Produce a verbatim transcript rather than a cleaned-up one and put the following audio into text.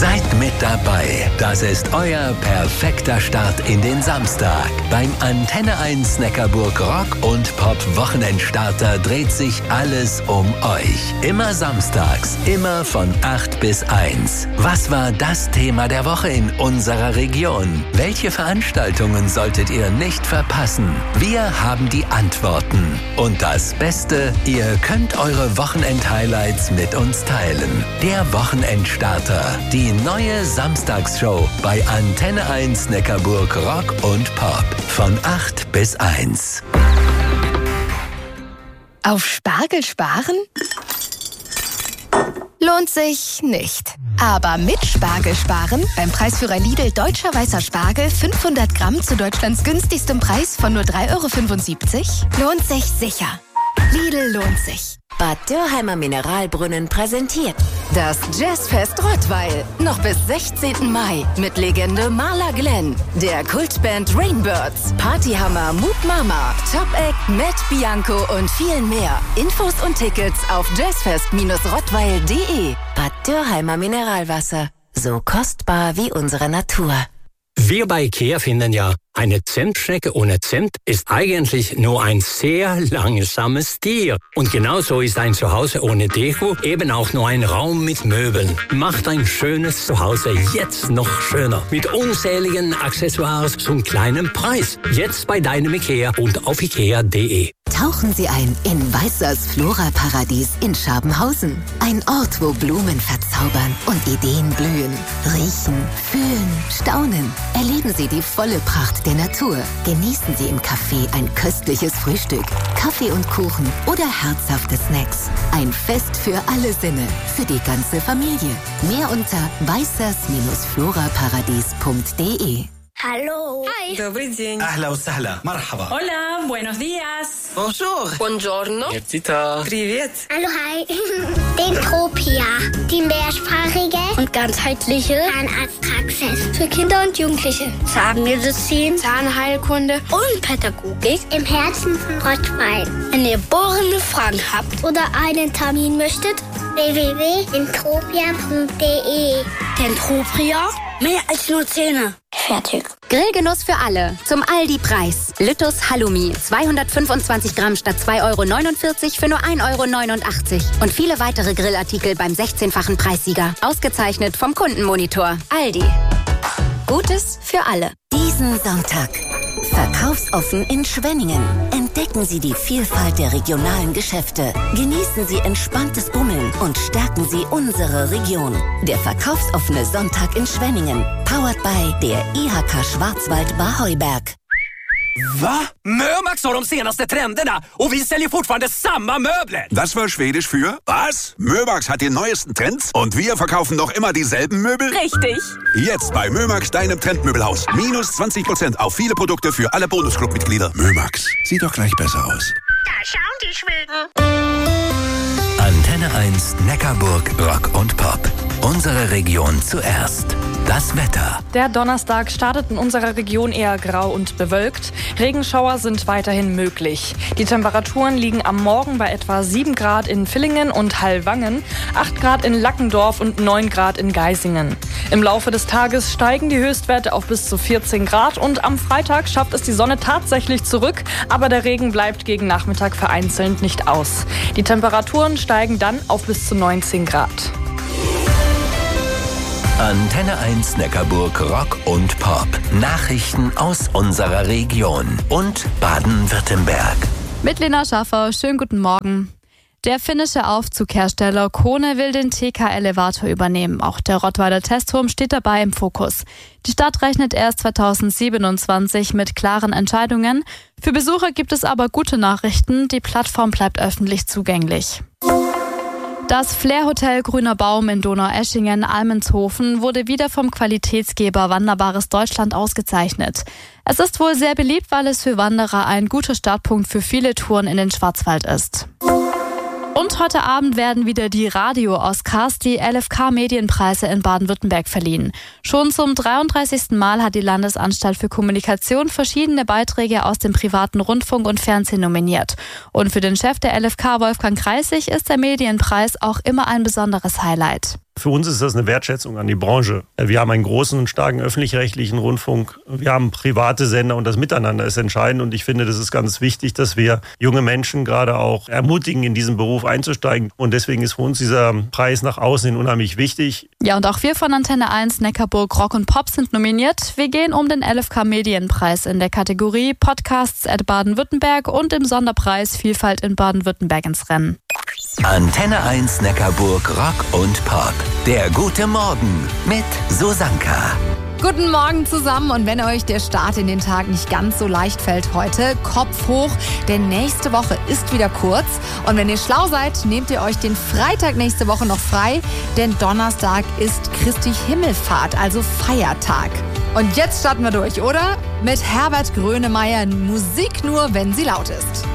Seid mit dabei. Das ist euer perfekter Start in den Samstag. Beim Antenne eins Neckarburg Rock und Pop Wochenendstarter dreht sich alles um euch. Immer samstags, immer von acht bis eins. Was war das Thema der Woche in unserer Region? Welche Veranstaltungen solltet ihr nicht verpassen? Wir haben die Antworten. Und das Beste, ihr könnt eure Wochenend-Highlights mit uns teilen. Der Wochenendstarter. Die neue Samstagsshow bei Antenne eins Neckarburg Rock und Pop. Von acht bis eins. Auf Spargel sparen? Lohnt sich nicht. Aber mit Spargel sparen, beim Preisführer Lidl Deutscher Weißer Spargel fünfhundert Gramm zu Deutschlands günstigstem Preis von nur drei Euro fünfundsiebzig, lohnt sich sicher. Lidl lohnt sich. Bad Dürheimer Mineralbrunnen präsentiert das Jazzfest Rottweil. Noch bis sechzehnten Mai mit Legende Marla Glenn, der Kultband Rainbirds, Partyhammer Moop Mama, Top Act Matt Bianco und vielen mehr. Infos und Tickets auf jazzfest rottweil punkt de. Bad Dürheimer Mineralwasser. So kostbar wie unsere Natur. Wir bei IKEA finden ja, eine Zentschnecke ohne Zent ist eigentlich nur ein sehr langsames Tier. Und genauso ist ein Zuhause ohne Deko eben auch nur ein Raum mit Möbeln. Macht ein schönes Zuhause jetzt noch schöner. Mit unzähligen Accessoires zum kleinen Preis. Jetzt bei deinem IKEA und auf ikea punkt de. Tauchen Sie ein in Weißers Flora-Paradies in Schabenhausen. Ein Ort, wo Blumen verzaubern und Ideen blühen. Riechen, fühlen, staunen. Erleben Sie die volle Pracht der Natur. Genießen Sie im Café ein köstliches Frühstück, Kaffee und Kuchen oder herzhafte Snacks. Ein Fest für alle Sinne, für die ganze Familie. Mehr unter weißers Flora-Paradies punkt de. Hallo. Hi. Добрый день. أهلا وسهلا. مرحبا. Hola, buenos días. Bonjour. Buongiorno. Привет. Hallo, hi. Dentropia, die mehrsprachige und ganzheitliche Zahnarztpraxis für Kinder und Jugendliche. Zahnmedizin, Zahnheilkunde und Pädagogik im Herzen von Rottweil. Wenn ihr bohrende Fragen habt oder einen Termin möchtet, w w w punkt dentropia punkt de. Dentropia? Mehr als nur Zähne. Fertig. Grillgenuss für alle. Zum Aldi-Preis. Lüttus Halloumi. zweihundertfünfundzwanzig Gramm statt zwei Euro neunundvierzig für nur ein Euro neunundachtzig. Und viele weitere Grillartikel beim sechzehnfachen Preissieger. Ausgezeichnet vom Kundenmonitor. Aldi. Gutes für alle. Diesen Sonntag. Verkaufsoffen in Schwenningen. Entdecken Sie die Vielfalt der regionalen Geschäfte. Genießen Sie entspanntes Bummeln und stärken Sie unsere Region. Der verkaufsoffene Sonntag in Schwenningen. Powered by der I H K Schwarzwald Barheuberg. Va? Mömax har de senaste trenderna och vi säljer fortfarande samma möbler. Das war Schwedisch für was? Mömax hat die neuesten Trends und wir verkaufen noch immer dieselben Möbel? Richtig. Jetzt bei Mömax, deinem Trendmöbelhaus. Minus zwanzig Prozent auf viele Produkte für alle Bonusclub-Mitglieder. Mömax, sieht doch gleich besser aus. Da schauen die Schweden. Antenne eins Neckarburg Rock und Pop. Unsere Region zuerst. Das Wetter. Der Donnerstag startet in unserer Region eher grau und bewölkt. Regenschauer sind weiterhin möglich. Die Temperaturen liegen am Morgen bei etwa sieben Grad in Villingen und Hallwangen, acht Grad in Lackendorf und neun Grad in Geisingen. Im Laufe des Tages steigen die Höchstwerte auf bis zu vierzehn Grad und am Freitag schafft es die Sonne tatsächlich zurück, aber der Regen bleibt gegen Nachmittag vereinzelt nicht aus. Die Temperaturen steigen dann auf bis zu neunzehn Grad. Antenne eins Neckarburg Rock und Pop. Nachrichten aus unserer Region und Baden-Württemberg. Mit Lena Schaffer, schönen guten Morgen. Der finnische Aufzughersteller Kone will den T K-Elevator übernehmen. Auch der Rottweiler Testturm steht dabei im Fokus. Die Stadt rechnet erst zweitausendsiebenundzwanzig mit klaren Entscheidungen. Für Besucher gibt es aber gute Nachrichten. Die Plattform bleibt öffentlich zugänglich. Das Flair-Hotel Grüner Baum in Donaueschingen-Almenshofen wurde wieder vom Qualitätsgeber Wanderbares Deutschland ausgezeichnet. Es ist wohl sehr beliebt, weil es für Wanderer ein guter Startpunkt für viele Touren in den Schwarzwald ist. Und heute Abend werden wieder die Radio-Oscars, die L F K-Medienpreise in Baden-Württemberg verliehen. Schon zum dreiunddreißigsten Mal hat die Landesanstalt für Kommunikation verschiedene Beiträge aus dem privaten Rundfunk und Fernsehen nominiert. Und für den Chef der L F K, Wolfgang Kreisig, ist der Medienpreis auch immer ein besonderes Highlight. Für uns ist das eine Wertschätzung an die Branche. Wir haben einen großen und starken öffentlich-rechtlichen Rundfunk. Wir haben private Sender und das Miteinander ist entscheidend. Und ich finde, das ist ganz wichtig, dass wir junge Menschen gerade auch ermutigen, in diesen Beruf einzusteigen. Und deswegen ist für uns dieser Preis nach außen hin unheimlich wichtig. Ja, und auch wir von Antenne eins Neckarburg Rock und Pop sind nominiert. Wir gehen um den L F K Medienpreis in der Kategorie Podcasts at Baden-Württemberg und im Sonderpreis Vielfalt in Baden-Württemberg ins Rennen. Antenne eins Neckarburg Rock und Pop. Der gute Morgen mit Susanka. Guten Morgen zusammen und wenn euch der Start in den Tag nicht ganz so leicht fällt heute, Kopf hoch, denn nächste Woche ist wieder kurz und wenn ihr schlau seid, nehmt ihr euch den Freitag nächste Woche noch frei, denn Donnerstag ist Christi Himmelfahrt, also Feiertag. Und jetzt starten wir durch, oder? Mit Herbert Grönemeyer, Musik nur, wenn sie laut ist.